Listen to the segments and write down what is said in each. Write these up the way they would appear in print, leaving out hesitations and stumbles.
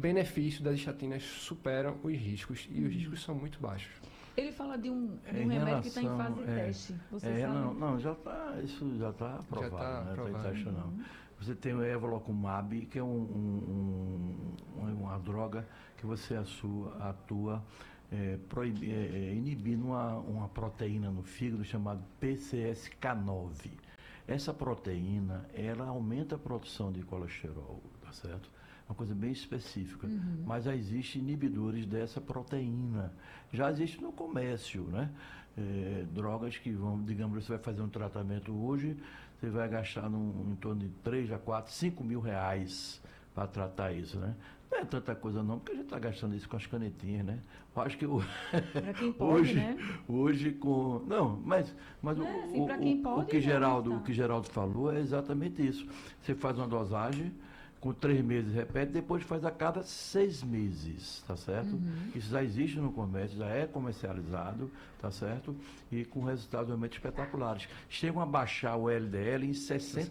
benefícios das estatinas superam os riscos, e os riscos são muito baixos. Ele fala de um remédio que está em fase de teste. Você sabe? Não, isso já está aprovado, né? Está em teste, não. Você tem o Evolocumab, que é uma droga que você atua inibindo uma proteína no fígado chamada PCSK9. Essa proteína, ela aumenta a produção de colesterol, tá certo? Uma coisa bem específica. Mas já existem inibidores dessa proteína. Já existe no comércio, né? Drogas que vão, digamos, você vai fazer um tratamento hoje, você vai gastar em torno de 3 a 4, 5 mil reais para tratar isso, né? Não é tanta coisa não, porque a gente está gastando isso com as canetinhas, né? Eu acho que para quem pode, né? Hoje com... Não, mas assim, o que Geraldo falou é exatamente isso. Você faz uma dosagem, com 3 meses repete, depois faz a cada 6 meses, tá certo? Isso já existe no comércio, já é comercializado, tá certo? E com resultados realmente espetaculares. Chegam a baixar o LDL em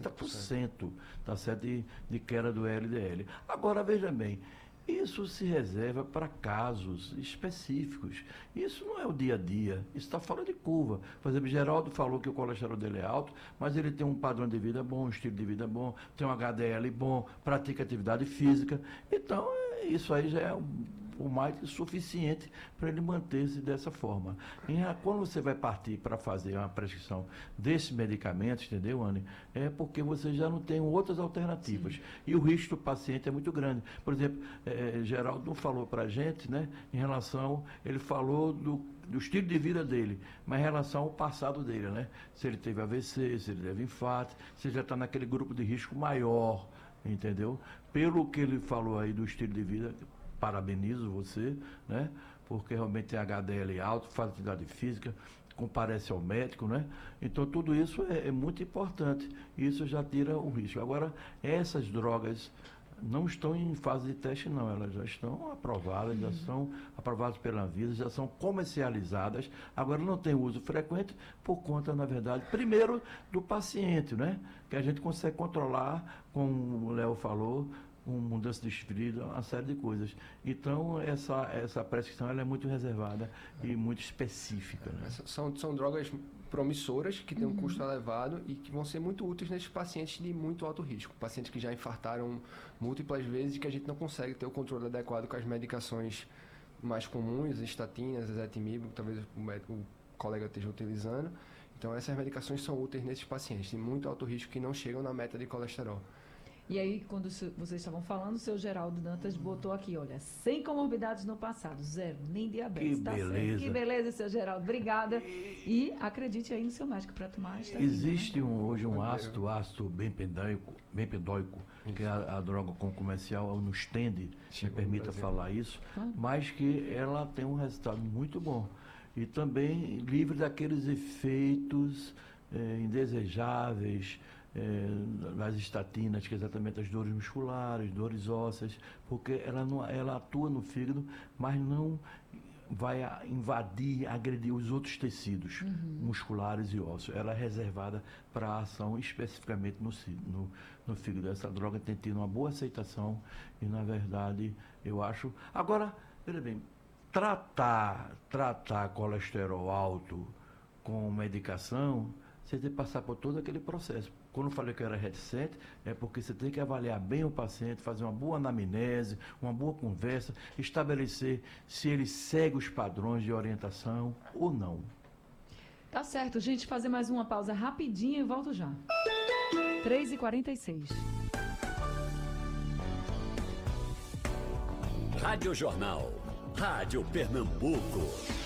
60%, tá certo? De queda do LDL. Agora, veja bem, isso se reserva para casos específicos. Isso não é o dia a dia, isso está fora de curva. Por exemplo, Geraldo falou que o colesterol dele é alto, mas ele tem um padrão de vida bom, um estilo de vida bom, tem um HDL bom, pratica atividade física. Então, isso aí já é o mais que suficiente para ele manter-se dessa forma. Quando você vai partir para fazer uma prescrição desses medicamentos, entendeu, Anne? É porque você já não tem outras alternativas. Sim. E o risco do paciente é muito grande. Por exemplo, Geraldo não falou para a gente, né, em relação, ele falou do estilo de vida dele, mas em relação ao passado dele, né? Se ele teve AVC, se ele teve infarto, se ele já está naquele grupo de risco maior, entendeu? Pelo que ele falou aí do estilo de vida, parabenizo você, né? Porque realmente tem HDL alto, faz atividade física, comparece ao médico, né? Então tudo isso é muito importante. Isso já tira o risco. Agora, essas drogas não estão em fase de teste, não. Elas já estão aprovadas, já são aprovadas pela Anvisa, já são comercializadas. Agora não tem uso frequente por conta, na verdade, primeiro do paciente, né? Que a gente consegue controlar, como o Léo falou, com mudança de estilo, uma série de coisas. Então, essa prescrição ela é muito reservada e muito específica. Né? São drogas promissoras, que têm um custo elevado e que vão ser muito úteis nesses pacientes de muito alto risco. Pacientes que já infartaram múltiplas vezes e que a gente não consegue ter o controle adequado com as medicações mais comuns, estatinas, ezetimibe, talvez o colega esteja utilizando. Então, essas medicações são úteis nesses pacientes de muito alto risco que não chegam na meta de colesterol. E aí, quando vocês estavam falando, o seu Geraldo Dantas botou aqui, olha, sem comorbidades no passado, 0, nem diabetes. Que beleza. Certo. Que beleza, seu Geraldo. Obrigada. E acredite aí no seu médico para tomar esta Existe hoje um ácido bempendóico, que é a droga comercial no stand, me permita falar isso, mas que ela tem um resultado muito bom. E também livre daqueles efeitos indesejáveis, das estatinas, que é exatamente as dores musculares, dores ósseas, porque ela atua no fígado, mas não vai invadir, agredir os outros tecidos musculares e ósseos. Ela é reservada para a ação especificamente no fígado. Essa droga tem tido uma boa aceitação e, na verdade, eu acho... Agora, veja bem, tratar colesterol alto com medicação, você tem que passar por todo aquele processo. Quando eu falei que eu era reticente, é porque você tem que avaliar bem o paciente, fazer uma boa anamnese, uma boa conversa, estabelecer se ele segue os padrões de orientação ou não. Tá certo, gente. Fazer mais uma pausa rapidinho e volto já. 3h46. Rádio Jornal. Rádio Pernambuco.